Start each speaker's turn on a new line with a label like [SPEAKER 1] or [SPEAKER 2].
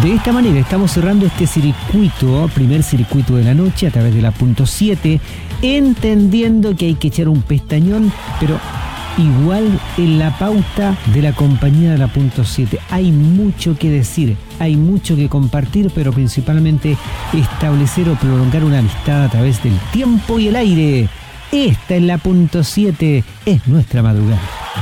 [SPEAKER 1] De esta manera estamos cerrando este circuito, primer circuito de la noche a través de la punto 7, entendiendo que hay que echar un pestañón, pero igual en la pauta de la compañía de la punto 7. Hay mucho que decir, hay mucho que compartir, pero principalmente establecer o prolongar una amistad a través del tiempo y el aire. Esta es la punto 7, es nuestra madrugada.